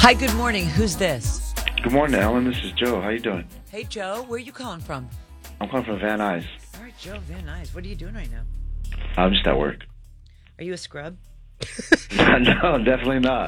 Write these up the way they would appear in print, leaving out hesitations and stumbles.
Hi, good morning. Who's this? Good morning, Ellen. This is Joe. How you doing? Hey, Joe. Where are you calling from? I'm calling from Van Nuys. All right, Joe, Van Nuys. What are you doing right now? I'm just at work. Are you a scrub? No, definitely not.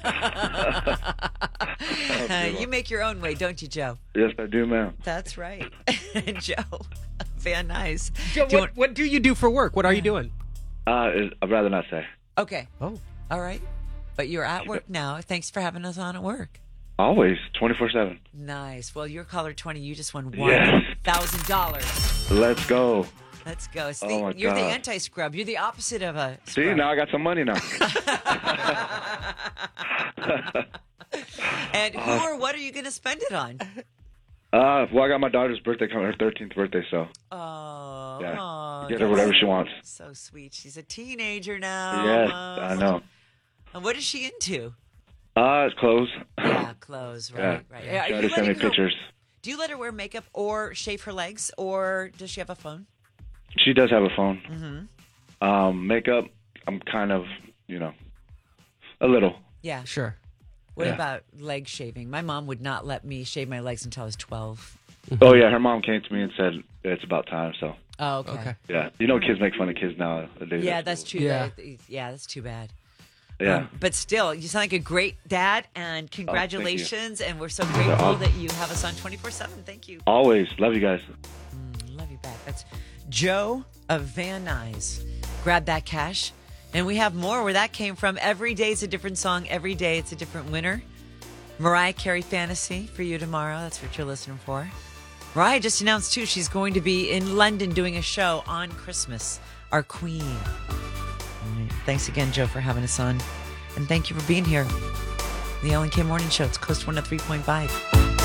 You make your own way, don't you, Joe? Yes, I do, ma'am. That's right. Joe, Van Nuys. Joe, what do you do for work? What are you doing? I'd rather not say. Okay. Oh. All right. But you're at work now. Thanks for having us on at work. Always, 24/7. Nice. Well, you're caller 20. You just won Yes. $1,000. Let's go. Let's go. It's Oh, my you're the God. anti-scrub. You're the opposite of a See, scrub. now I got some money now. And who or what are you going to spend it on? Well, I got my daughter's birthday coming, her 13th birthday, so Oh, yeah, oh, get her whatever she wants. so sweet. She's a teenager now. Yes, I know. And what is she into? It's clothes. Yeah, clothes. Right, Yeah. right. Try Are to you send me letting her- pictures. Do you let her wear makeup or shave her legs, or does she have a phone? She does have a phone. Mm-hmm. Makeup, I'm kind of, a little. Yeah. Sure. What Yeah. about leg shaving? My mom would not let me shave my legs until I was 12. Oh, yeah, her mom came to me and said it's about time, so. Oh, okay. Okay. Yeah, kids make fun of kids nowadays. Yeah, that's true. Yeah. Yeah, that's too bad. Yeah. But still, you sound like a great dad, and congratulations. And we're so grateful awesome. that you have us on 24/7. Thank you. Always. Love you guys. Love you back. That's Joe of Van Nuys. Grab that cash. And we have more where that came from. Every day is a different song. Every day it's a different winner. Mariah Carey Fantasy for you tomorrow. That's what you're listening for. Mariah just announced, too, she's going to be in London doing a show on Christmas. Our queen. All right. Thanks again, Joe, for having us on. And thank you for being here. The Ellen K Morning Show. It's Coast 103.5.